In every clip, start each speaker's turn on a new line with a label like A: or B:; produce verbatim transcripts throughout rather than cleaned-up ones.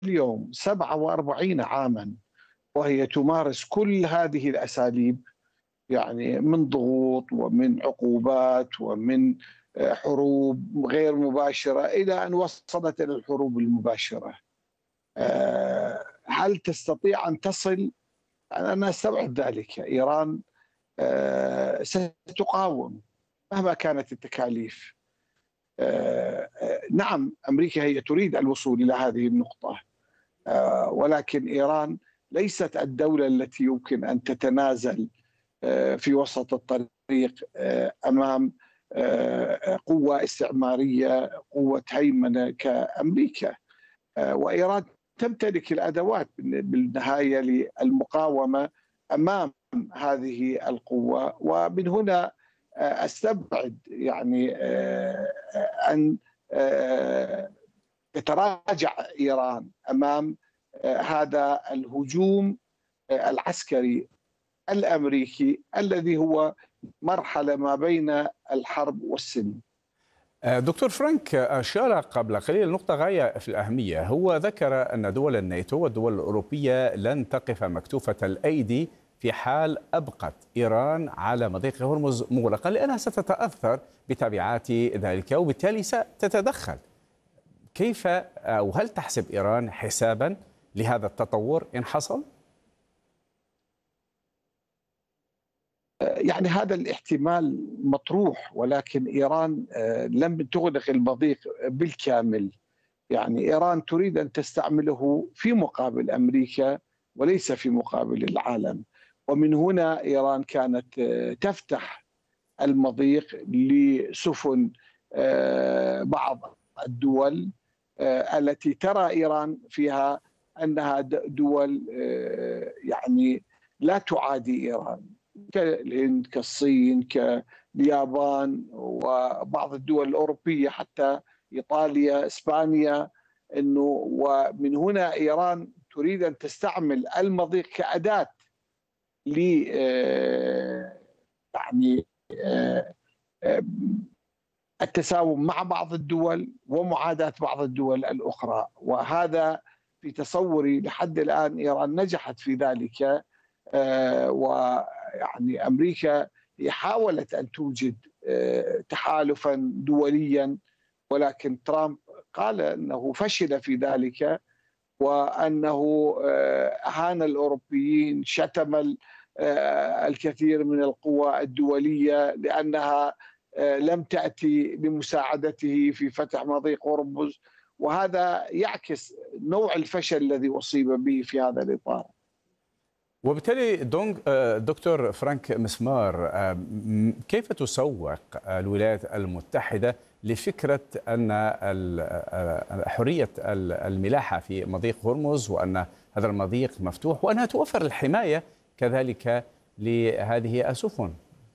A: اليوم سبعة وأربعين عاما وهي تمارس كل هذه الأساليب، يعني من ضغوط ومن عقوبات ومن آه، حروب غير مباشرة إلى أن وصلت إلى الحروب المباشرة. آه، هل تستطيع أن تصل؟ أنا أستبعد ذلك. إيران آه، ستقاوم مهما كانت التكاليف. آه، آه، نعم، أمريكا هي تريد الوصول إلى هذه النقطة، آه، ولكن إيران ليست الدولة التي يمكن أن تتنازل آه، في وسط الطريق آه، أمام آه، قوة استعمارية، قوة هيمنة كأمريكا. آه، وإيران تمتلك الأدوات بالنهاية للمقاومة أمام هذه القوة. ومن هنا آه، أستبعد يعني آه، آه، أن آه، تتراجع إيران أمام آه، هذا الهجوم آه، العسكري الأمريكي الذي هو مرحلة ما بين الحرب والسلم.
B: دكتور فرانك أشار قبل قليل نقطة غاية في الأهمية. هو ذكر أن دول الناتو والدول الأوروبية لن تقف مكتوفة الأيدي في حال أبقت إيران على مضيق هرمز مغلقا، لأنها ستتأثر بتبعات ذلك وبالتالي ستتدخل. كيف أو هل تحسب إيران حسابا لهذا التطور إن حصل؟
A: يعني هذا الاحتمال مطروح، ولكن إيران آه، لم تغلق المضيق بالكامل. يعني إيران تريد أن تستعمله في مقابل أمريكا وليس في مقابل العالم. ومن هنا إيران كانت آه، تفتح المضيق لسفن آه، بعض الدول آه، التي ترى إيران فيها أنها دول آه، يعني لا تعادي إيران، كالهند كالصين كاليابان وبعض الدول الأوروبية حتى إيطاليا إسبانيا. أنه ومن هنا إيران تريد أن تستعمل المضيق كأداة ل يعني التساوم مع بعض الدول ومعاداة بعض الدول الأخرى. وهذا في تصوري لحد الآن إيران نجحت في ذلك. ويعني أمريكا هي حاولت أن توجد تحالفا دوليا، ولكن ترامب قال أنه فشل في ذلك، وأنه أهان الأوروبيين، شتم الكثير من القوى الدولية لأنها لم تأتي بمساعدته في فتح مضيق هرمز. وهذا يعكس نوع الفشل الذي أصيب به في هذا الإطار.
B: وبالتالي دونج دكتور فرانك مسمار، كيف تسوق الولايات المتحدة لفكرة أن حرية الملاحة في مضيق هرمز، وأن هذا المضيق مفتوح، وأنها توفر الحماية كذلك لهذه السفن؟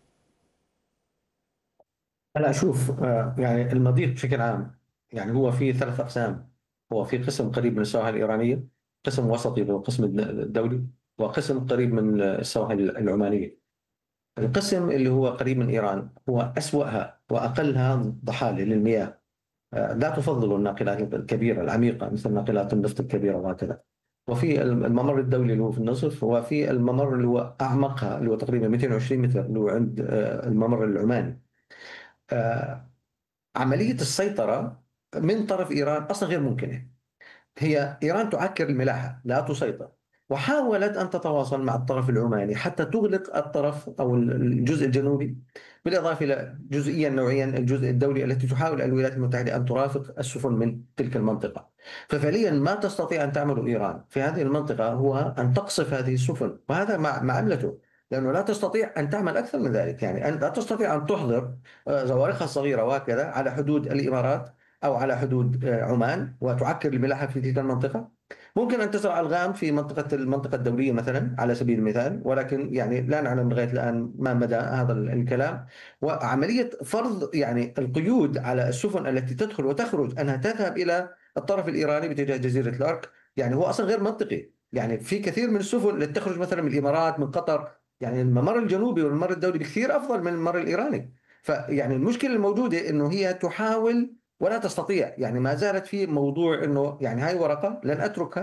C: أنا أشوف آه، يعني المضيق بشكل عام، يعني هو في ثلاث أقسام. هو في قسم قريب من السواحل الإيرانية، قسم وسطي من القسم الدولي، وقسم قريب من السواحل العمانية. القسم اللي هو قريب من إيران هو أسوأها وأقلها ضحالة للمياه. آه، لا تفضل الناقلات الكبيرة العميقة مثل ناقلات النفط الكبيرة وهكذا. وفي الممر الدولي اللي هو في النصف، وفي الممر اللي هو أعمقها اللي هو تقريبا مئتين وعشرين متر اللي هو عند آه، الممر العماني. آه، عملية السيطرة من طرف إيران أصلا غير ممكنة. هي إيران تعكر الملاحة لا تسيطر، وحاولت أن تتواصل مع الطرف العماني حتى تغلق الطرف أو الجزء الجنوبي، بالإضافة إلى جزئيا نوعيا الجزء الدولي التي تحاول الولايات المتحدة أن ترافق السفن من تلك المنطقة. ففعليا ما تستطيع أن تعمله إيران في هذه المنطقة هو أن تقصف هذه السفن، وهذا ما ما عملته، لأنه لا تستطيع أن تعمل أكثر من ذلك. يعني أن لا تستطيع أن تحضر آه، صواريخها الصغيرة وهكذا على حدود الإمارات أو على حدود آه، عمان وتعكر الملاحة في تلك المنطقة. ممكن أن تزرع ألغام في منطقة المنطقة الدولية مثلا على سبيل المثال، ولكن يعني لا نعلم لغاية الآن ما مدى هذا الكلام. وعملية فرض يعني القيود على السفن التي تدخل وتخرج أنها تذهب إلى الطرف الإيراني باتجاه جزيرة الأرك، يعني هو أصلا غير منطقي. يعني في كثير من السفن التي تخرج مثلا من الإمارات من قطر، يعني الممر الجنوبي والممر الدولي بكثير أفضل من الممر الإيراني. فيعني المشكلة الموجودة أنه هي تحاول ولا تستطيع. يعني ما زالت في موضوع أنه يعني هاي ورقة لن أتركها